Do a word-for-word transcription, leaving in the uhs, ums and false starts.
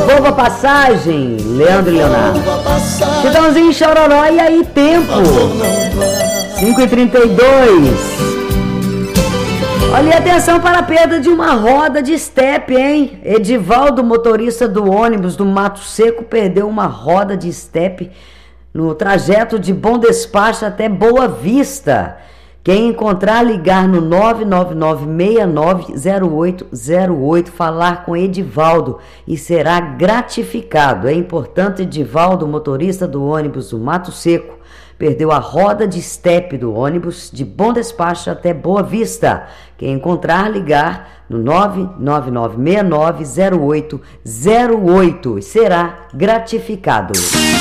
Devolva a passagem, Leandro e Leonardo. Chitãozinho, Chororó, e aí, tempo? cinco e trinta e dois. Olha, atenção para a perda de uma roda de estepe, hein? Edivaldo, motorista do ônibus do Mato Seco, perdeu uma roda de estepe no trajeto de Bom Despacho até Boa Vista. Quem encontrar, ligar no nove nove nove, seis nove zero oito zero oito, falar com Edivaldo e será gratificado. É importante, Edivaldo, motorista do ônibus do Mato Seco, perdeu a roda de estepe do ônibus de Bom Despacho até Boa Vista. Quem encontrar, ligar no nove nove nove, seis nove zero oito zero oito e será gratificado.